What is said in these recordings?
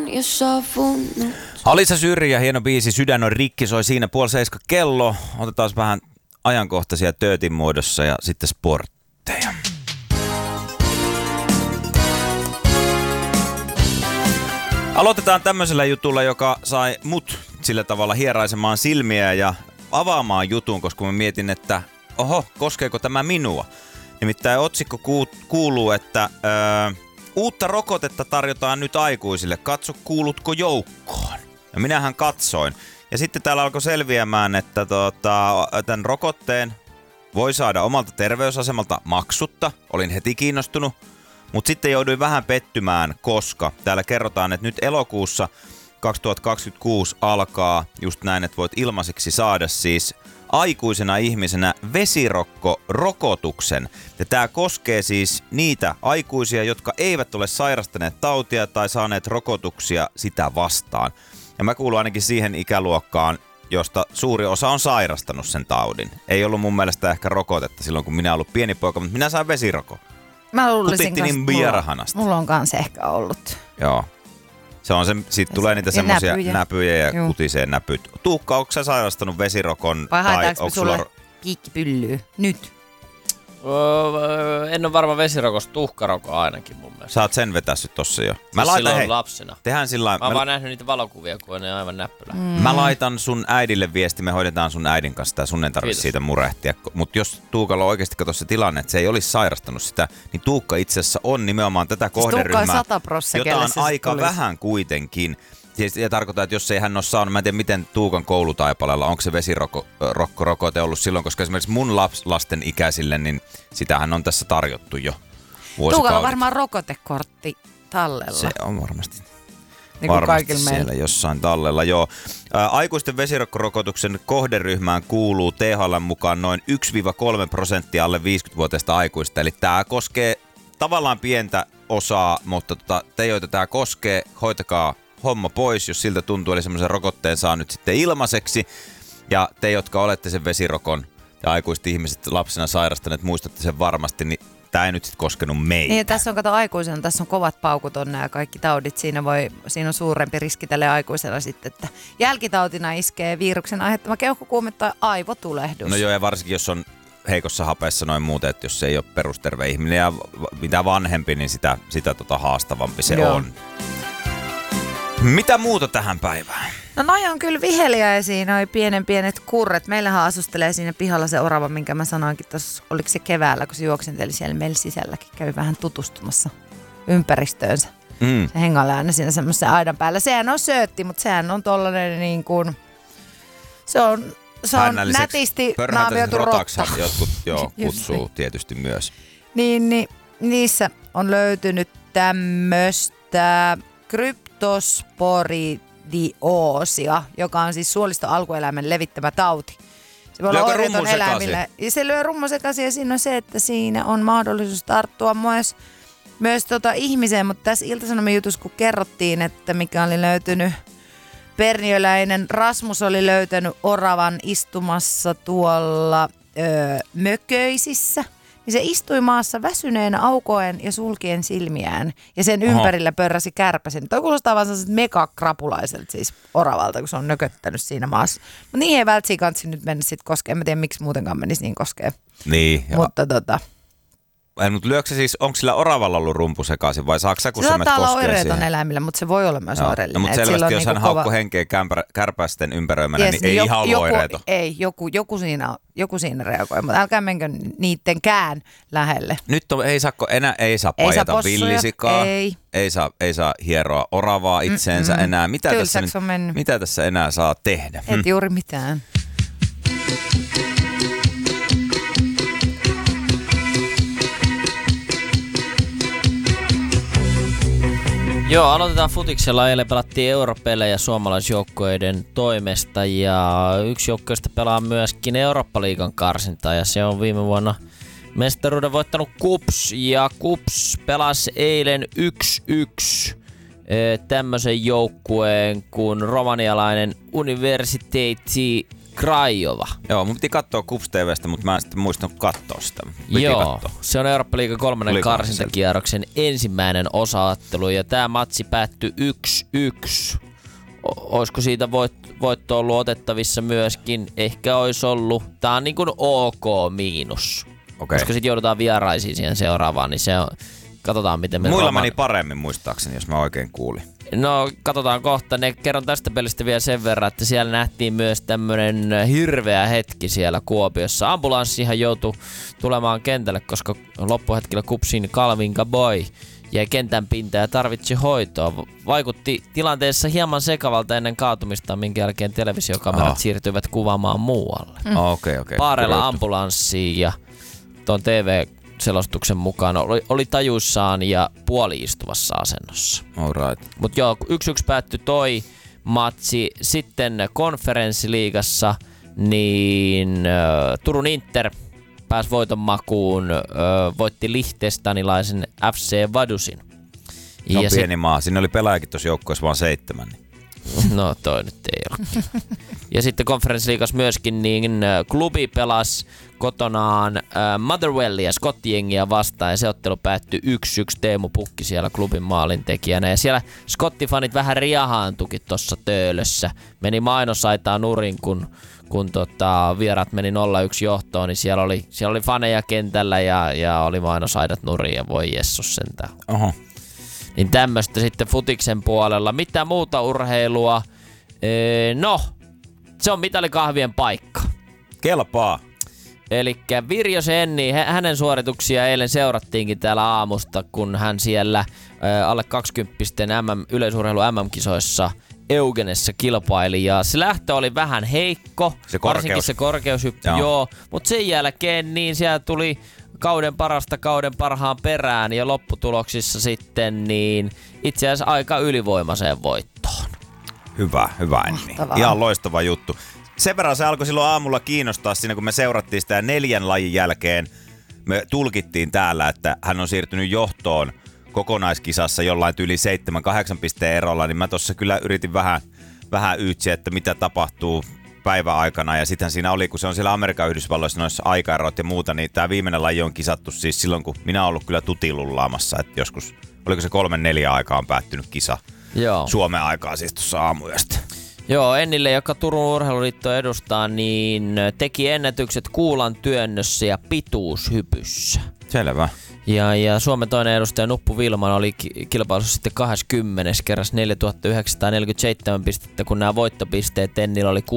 jo sovunut. Alisa Syrjä, hieno biisi, Sydän on rikki, soi siinä 6:30 kello. Otetaan vähän ajankohtaisia töötin muodossa ja sitten sportteja. Aloitetaan tämmöisellä jutulla, joka sai mut sillä tavalla hieraisemaan silmiä ja avaamaan jutun, koska mä mietin, että oho, koskeeko tämä minua? Nimittäin otsikko kuuluu, että uutta rokotetta tarjotaan nyt aikuisille. Katso, kuulutko joukkoon? Ja minähän katsoin. Ja sitten täällä alkoi selviämään, että tämän rokotteen voi saada omalta terveysasemalta maksutta. Olin heti kiinnostunut. Mutta sitten jouduin vähän pettymään, koska täällä kerrotaan, että nyt elokuussa 2026 alkaa just näin, että voit ilmaiseksi saada siis aikuisena ihmisenä vesirokkorokotuksen. Ja tämä koskee siis niitä aikuisia, jotka eivät ole sairastaneet tautia tai saaneet rokotuksia sitä vastaan. Ja mä kuulun ainakin siihen ikäluokkaan, josta suuri osa on sairastanut sen taudin. Ei ollut mun mielestä ehkä rokotetta silloin, kun minä ollut pieni poika, mutta minä sain vesiroko. Mä luulisin kanssa, mulla on kanssa ehkä ollut. Joo. Se on se, siitä tulee niitä semmosia näpyjä ja kutisee näpyt. Tuukka, onko sä sairastanut vesirokon? Vai haetaanko sulle piikkipyllyä nyt? En ole varma vesirokosta, tuhkaroko ainakin mun mielestä. Sä oot sen vetässyt tossa jo. Mä laitan, silloin lapsena. Tehdään sillä mä oon vaan nähnyt niitä valokuvia, kun ne on aivan näppylä. Mä laitan sun äidille viesti, me hoidetaan sun äidin kanssa tää, sun ei tarvitse siitä murehtia. Mutta jos Tuukalla on oikeasti kato se tilanne, että se ei olisi sairastanut sitä, niin Tuukka itse asiassa on nimenomaan tätä kohderyhmää, jota on aika vähän kuitenkin. Ja tarkoittaa, että jos ei hän ole saanut, mä en tiedä miten Tuukan koulutaipaleella, onko se vesirokko-rokote ollut silloin, koska esimerkiksi mun lasten ikäisille, niin sitähän on tässä tarjottu jo vuosikaudet. Tuukalla on varmaan rokotekortti tallella. Se on varmasti. Niin kuin kaikilla meillä. Siellä jossain tallella, joo. Aikuisten vesirokkorokotuksen kohderyhmään kuuluu THL:n mukaan noin 1-3% alle 50-vuotiaista aikuista. Eli tämä koskee tavallaan pientä osaa, mutta te, joita tämä koskee, hoitakaa homma pois, jos siltä tuntuu, eli semmoisen rokotteen saa nyt sitten ilmaiseksi. Ja te, jotka olette sen vesirokon ja aikuiset ihmiset lapsena sairastaneet, muistatte sen varmasti, niin tämä ei nyt sitten koskenut meitä. Niin, tässä on kato aikuisena, tässä on kovat paukut on nämä kaikki taudit. Siinä on suurempi riski tälle aikuisella sitten, että jälkitautina iskee viruksen aiheuttama keuhkokuume tai aivotulehdus. No joo, ja varsinkin jos on heikossa hapeessa noin muuten, että jos se ei ole perusterve ihminen ja mitä vanhempi, niin sitä haastavampi se on. Mitä muuta tähän päivään? No noi on kyllä viheliäisiä, noi pienet kurret. Meillähän asustelee siinä pihalla se orava, minkä mä sanoinkin tuossa, oliko se keväällä, kun se juoksenteli siellä meillä sisälläkin. Kävi vähän tutustumassa ympäristöönsä. Se hengailla aina siinä semmoisen aidan päällä. Sehän on söötti, mutta sehän on tollainen niin kuin, se on nätisti naamioitu rotta. Jotkut kutsuu tietysti myös. Niin, niissä on löytynyt tämmöistä kryptosporidiosia, joka on siis suoliston alkueläimen levittämä tauti. Se voi olla oireeton eläimille. Ja se lyö rummun sekaisin ja siinä on se, että siinä on mahdollisuus tarttua myös ihmiseen. Mutta tässä Ilta-Sanomien jutussa, kun kerrottiin, että mikä oli löytynyt, perniöläinen Rasmus oli löytänyt oravan istumassa tuolla Mököisissä. Niin se istui maassa väsyneenä aukoen ja sulkien silmiään. Ja sen ympärillä pörräsi kärpäsen. Toi kuulostaa vaan sellaiset megakrapulaiselta siis oravalta, kun se on nököttänyt siinä maassa. Mutta niin ei välttämättä kansi nyt mennä sitten koskeen. En mä tiedä, miksi muutenkaan menisi niin koskeen. Niin. Mutta mutta lyökö se siis, onko sillä oravalla ollut rumpu sekaisin vai saako sä kun sä menet koskeen siihen? Se saattaa olla oireeton eläimillä, mutta se voi olla myös oireellinen. No, mutta selvästi, jos hän haukkoi henkeä kärpästen ympäröimänä, niin ei ihan ollut oireeton. Ei, joku siinä reagoi, mutta älkää menkö niittenkään lähelle. Nyt ei saa pajata villisikaa, ei saa hieroa oravaa itseensä enää. Mitä tässä enää saa tehdä? Et juuri mitään. Joo, aloitetaan futiksella. Eilen pelattiin europelejä suomalaisjoukkueiden toimesta ja yksi joukkueista pelaa myöskin Eurooppa-liigan karsintaa ja se on viime vuonna mestaruuden voittanut KuPS ja KuPS pelasi eilen 1-1 tämmöisen joukkueen kuin romanialainen Universiteetti Craiova. Joo, mun piti katsoa KuPS TV:stä, mutta mä en sitten muistanut katsoa sitä. Joo, se on Eurooppa-liigan 3. karsintakierroksen ensimmäinen osaattelu ja tää matsi päättyi 1-1. Olisiko siitä voitto ollut otettavissa myöskin? Ehkä olisi ollut. Tää on niin kuin OK miinus. Okay. Koska sit joudutaan vieraisiin siihen seuraavaan, niin se on... Katsotaan miten me... Muilla meni paremmin muistaakseni, jos mä oikein kuulin. No, katsotaan kohta. Ne kerron tästä pelistä vielä sen verran, että siellä nähtiin myös tämmönen hirveä hetki siellä Kuopiossa. Ambulanssihan joutui tulemaan kentälle, koska loppuhetkellä KuPSin Calvin Gaboy jäi kentän pintaan ja tarvitsi hoitoa. Vaikutti tilanteessa hieman sekavalta ennen kaatumista, minkä jälkeen televisiokamerat siirtyivät kuvaamaan muualle. Okay. Paarella ambulanssiin ja tuon TV-selostuksen mukaan oli tajuissaan ja puoli-istuvassa asennossa. Alright. Mut joo, 1-1 päättyi toi matsi. Sitten konferenssiliigassa niin Turun Inter pääsi voiton makuun, voitti liechtensteinilaisen FC Vadusin. No ja pieni maa. Siinä oli pelaajakin tuossa joukkueessa vaan 7. Niin. No toi nyt ei ole. Ja sitten konferenssiliigassa myöskin niin klubi pelasi kotonaan Motherwellia, skottijengiä vastaan ja se ottelu päättyi 1-1. Teemu Pukki siellä klubin maalintekijänä. Ja siellä skottifanit vähän riahaantukin tuossa Töölössä. Meni mainosaitaan nurin, kun vieraat meni 0-1 johtoon, niin siellä oli faneja kentällä ja oli mainosaidat nurin ja voi jessus sentään. Oho. Niin tämmöstä sitten futiksen puolella. Mitä muuta urheilua? No, se on mitalikahvien paikka. Kelpaa. Elikkä Virjo Senni, hänen suorituksia eilen seurattiinkin täällä aamusta, kun hän siellä alle 20 yleisurheilu MM-kisoissa Eugenessa kilpaili. Ja se lähtö oli vähän heikko, varsinkin se korkeushyppy, joo. Mutta sen jälkeen niin siellä tuli kauden parhaan perään ja lopputuloksissa sitten niin itse asiassa aika ylivoimaiseen voittoon. Hyvä Enni. Ihan loistava juttu. Sen verran se alkoi silloin aamulla kiinnostaa siinä, kun me seurattiin sitä 4 lajin jälkeen. Me tulkittiin täällä, että hän on siirtynyt johtoon kokonaiskisassa jollain yli 7-8 pisteen erolla, niin mä tossa kyllä yritin vähän yytsiä, että mitä tapahtuu päivän aikana. Ja sitten siinä oli, kun se on siellä Amerikan Yhdysvalloissa noissa aikaerot ja muuta, niin tää viimeinen laji on kisattu siis silloin, kun minä oon ollut kyllä tutilullaamassa. Että joskus, oliko se 3-4 aikaan päättynyt kisa? Joo. Suomen aikaa siis tuossa aamuyöstä. Joo, Ennille, joka Turun Urheiluliitto edustaa, niin teki ennätykset kuulan työnnössä ja pituushypyssä. Selvä. Ja Suomen toinen edustaja Nuppu Vilman oli kilpailussa sitten 20. kerras 4947 pistettä, kun nämä voittopisteet Ennillä oli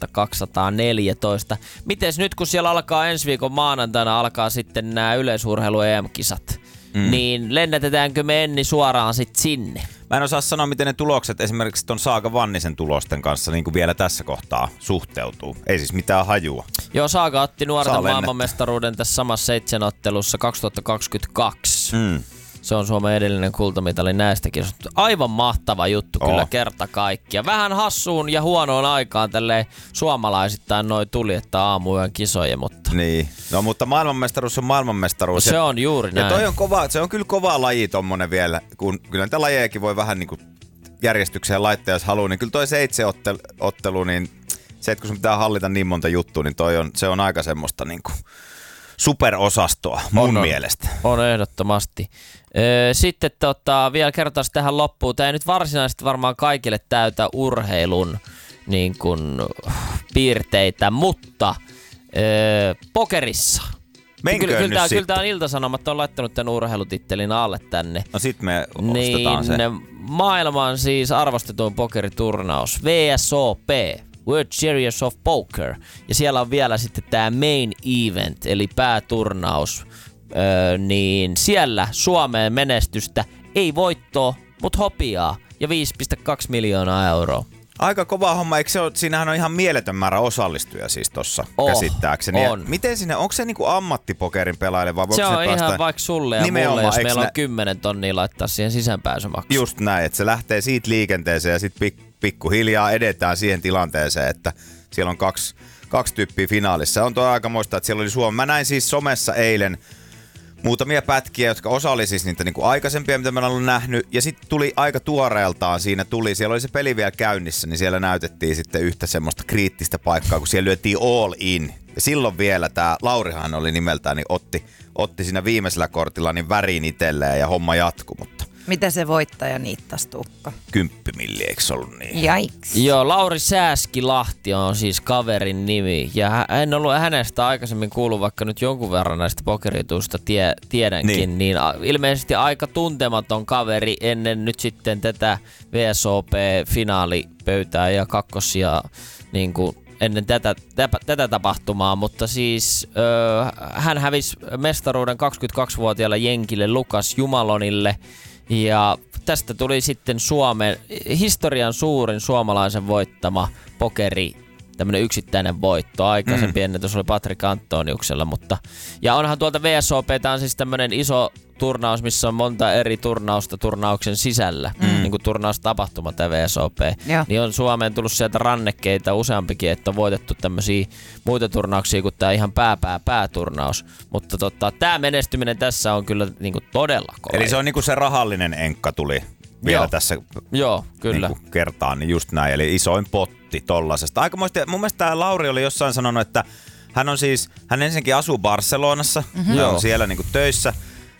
6214. Mites nyt, kun siellä alkaa ensi viikon maanantaina alkaa sitten nämä yleisurheilu EM-kisat, niin lennätetäänkö me Enni suoraan sitten sinne? Mä en osaa sanoa, miten ne tulokset esimerkiksi ton Saaka Vannisen tulosten kanssa niin kuin vielä tässä kohtaa suhteutuu. Ei siis mitään hajua. Joo, Saaka otti nuorten maailmanmestaruuden tässä samassa 7 ottelussa 2022. Se on Suomen edellinen kultamitali näistäkin. Aivan mahtava juttu kyllä kerta kaikkia. Vähän hassuun ja huonoon aikaan tälleen suomalaisittain noi tuli, että aamuyön kisoja, mutta... Niin, no mutta maailmanmestaruus on maailmanmestaruus. Se on juuri näin. Ja toi on kova, se on kyllä kova laji tommonen vielä, kun kyllä niitä lajejakin voi vähän niinku järjestykseen laittaa, jos haluaa, niin kyllä toi 7 ottelu, niin se, että kun sun pitää hallita niin monta juttua, niin se on aika semmoista niinku superosastoa mun mielestä. On ehdottomasti. Sitten vielä kertaan tähän loppuun. Tämä ei nyt varsinaisesti varmaan kaikille täytä urheilun niin kuin, piirteitä, mutta pokerissa. Kyllä tämä on Ilta-Sanomat on laittanut tämän urheilutittelin alle tänne. No sit me ostetaan se. Maailman siis arvostetuin pokeriturnaus VSOP. World Series of Poker. Ja siellä on vielä sitten tämä main event, eli pääturnaus. Niin siellä Suomeen menestystä ei voittoa, mutta hopeaa ja 5,2 miljoonaa euroa. Aika kova homma, eikö se ole? Siinähän on ihan mieletön määrä osallistujia siis tossa käsittääkseni. On. Miten sinne, onko se niinku ammattipokerin pelaajalle vai voiko se on päästä ihan vaikka sulle ja mulle, jos meillä on 10 tonnia laittaa siihen sisäänpääsymaksuun. Just näin, että se lähtee siitä liikenteeseen ja sitten pikkuhiljaa edetään siihen tilanteeseen, että siellä on kaksi tyyppiä finaalissa. On tuo aikamoista, että siellä oli Suomi. Mä näin siis somessa eilen muutamia pätkiä, jotka osa oli siis niitä niinku aikaisempia, mitä mä olen ollut nähnyt. Ja sitten tuli aika tuoreeltaan, siellä oli se peli vielä käynnissä, niin siellä näytettiin sitten yhtä semmoista kriittistä paikkaa, kun siellä lyötiin all in. Ja silloin vielä tämä Laurihan oli nimeltään, niin otti siinä viimeisellä kortilla niin väriin itselleen ja homma jatkui, mutta... Mitä se voittaja niittasi, Tuukka? 10 milliä, eikö se ollut niin? Jaiks. Joo, Lauri Sääskilahti on siis kaverin nimi. Ja en ollut hänestä aikaisemmin kuullut, vaikka nyt jonkun verran näistä pokerituista tiedänkin. Niin ilmeisesti aika tuntematon kaveri ennen nyt sitten tätä VSOP-finaalipöytää ja kakkosia niin kuin ennen tätä tapahtumaa, mutta siis hän hävisi mestaruuden 22-vuotiaalle jenkille Lukas Jumalonille ja tästä tuli sitten Suomen historian suurin suomalaisen voittama pokeri, tämmönen yksittäinen voitto. Aikaisempi ennätys oli Patrik Antoniuksella, mutta ja onhan tuolta VSOP, tää on siis tämmönen iso turnaus, missä on monta eri turnausta turnauksen sisällä, niin kuin turnaustapahtuма tämä VSOP. Niin on Suomeen tullut sieltä rannekkeita useampikin, että on voitettu tämmöisiä muita turnauksia kuin tää ihan pääturnaus. Mutta tää menestyminen tässä on kyllä niinku todella kova. Eli se on niinku se rahallinen enkka tuli vielä tässä kyllä. Niinku kertaan, niin just näin. Eli isoin potti tollasesta. Aikamoisesti, mun mielestä tää Lauri oli jossain sanonut, että hän ensinnäkin asuu Barcelonassa, ja on siellä niinku töissä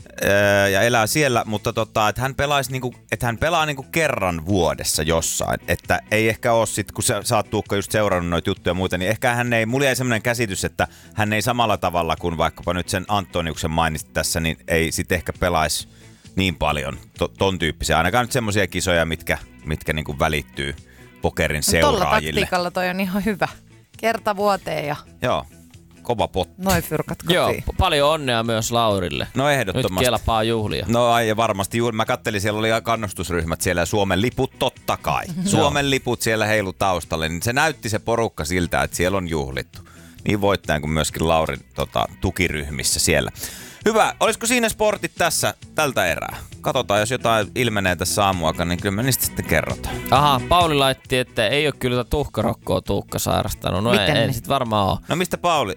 ja elää siellä, mutta että hän pelaa niinku kerran vuodessa jossain, että ei ehkä ole sit, kun sä oot Tuukka just seurannut noita juttuja ja muita, niin ehkä mulla jäi semmoinen käsitys, että hän ei samalla tavalla kuin vaikkapa nyt sen Antoniuksen mainitsit tässä, niin ei sit ehkä pelaisi niin paljon ton tyyppisiä, ainakaan nyt semmoisia kisoja, mitkä niinku välittyy pokerin seuraajille. Tolla taktiikalla toi on ihan hyvä. Kerta vuoteen ja... Joo. Kova potti. Noin fyrkat kotiin. Joo, paljon onnea myös Laurille. No ehdottomasti. Nyt kelpaa juhlia. No ja varmasti juuri. Mä kattelin, siellä oli kannustusryhmät siellä ja Suomen liput totta kai. Suomen liput siellä heilu taustalle. Niin se näytti se porukka siltä, että siellä on juhlittu. Niin voittajan kuin myöskin Laurin tukiryhmissä siellä. Hyvä. Olisiko siinä sportit tässä tältä erää? Katsotaan, jos jotain ilmenee tässä aamuakaan, niin kyllä me niistä sitten kerrotaan. Aha, Pauli laitti, että ei ole kyllä tuhkarokkoa Tuukka sairastanut. No ei sit varmaan ole. No mistä Pauli?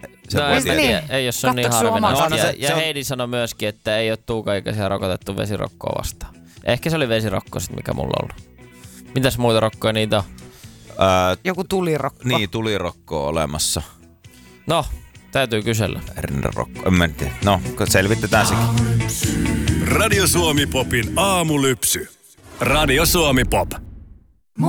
Ei jos on niin harvinaista. Ja Heidi sanoi myöskin, että ei ole Tuuka-ikäisiä rokotettu vesirokkoa vastaan. Ehkä se oli vesirokko sit, mikä mulla on ollut. Mitäs muita rokkoja niitä on? Joku tulirokko. Niin, tulirokko on olemassa. No, täytyy kysellä. Rokko, en tiedä. No, selvitetään sekin. Radio Suomi Popin aamulypsy. Radio Suomi Pop.